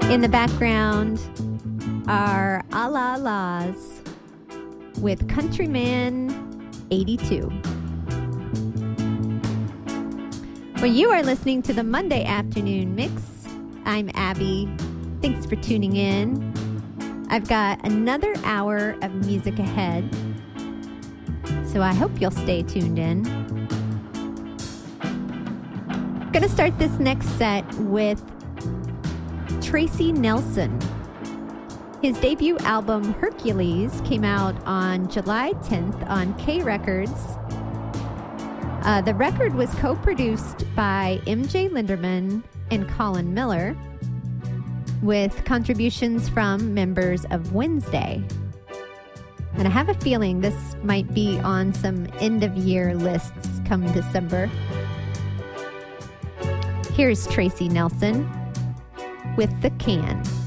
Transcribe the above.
In the background are Allah Laws with Countryman 82. Well, you are listening to the Monday Afternoon Mix. I'm Abby. Thanks for tuning in. I've got another hour of music ahead, so I hope you'll stay tuned in. I'm going to start this next set with Tracy Nelson. His debut album, Hercules, came out on July 10th on K Records. The record was co-produced by MJ Linderman and Colin Miller, with contributions from members of Wednesday. And I have a feeling this might be on some end-of-year lists come December. Here's Tracy Nelson with The Can.